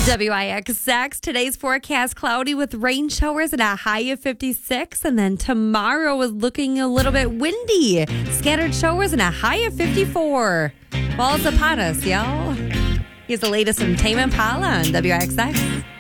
WIXX, today's forecast cloudy with rain showers and a high of 56. And then tomorrow is looking a little bit windy. Scattered showers and a high of 54. Fall's upon us, y'all. Here's the latest from Tame Impala on WIXX.